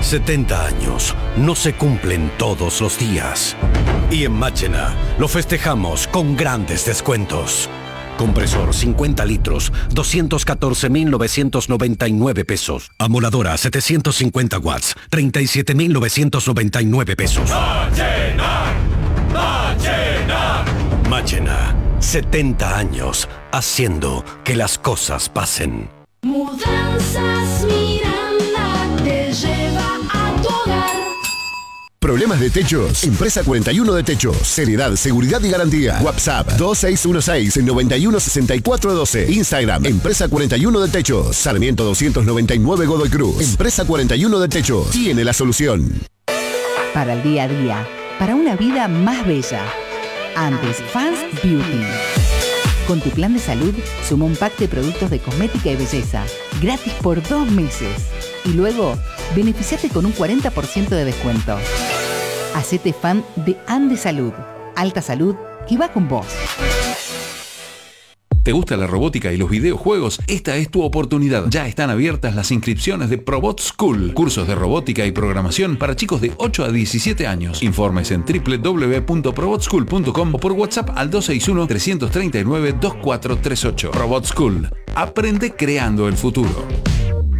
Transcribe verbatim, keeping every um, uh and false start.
setenta años no se cumplen todos los días. Y en Máchena lo festejamos con grandes descuentos. Compresor cincuenta litros, doscientos catorce mil novecientos noventa y nueve pesos. Amoladora setecientos cincuenta watts, treinta y siete mil novecientos noventa y nueve pesos. Máchena, Máchena. Máchena, setenta años haciendo que las cosas pasen. Mudanzas Miranda te lleva a tu hogar. ¿Problemas de techos? Empresa cuarenta y uno de Techos. Seriedad, seguridad y garantía. WhatsApp dos seis uno seis, nueve uno seis cuatro uno dos. Instagram, Empresa cuarenta y uno de Techos. Sarmiento doscientos noventa y nueve Godoy Cruz. Empresa cuarenta y uno de Techos. Tiene la solución. Para el día a día. Para una vida más bella. Andes Fans Beauty. Con tu plan de salud, suma un pack de productos de cosmética y belleza, gratis por dos meses. Y luego, beneficiate con un cuarenta por ciento de descuento. Hacete fan de Andes Salud. Alta salud que va con vos. ¿Te gusta la robótica y los videojuegos? Esta es tu oportunidad. Ya están abiertas las inscripciones de Probot School, cursos de robótica y programación para chicos de ocho a diecisiete años. Informes en doble u doble u doble u punto probot school punto com o por WhatsApp al dos seis uno, tres tres nueve, dos cuatro tres ocho. Probot School. Aprende creando el futuro.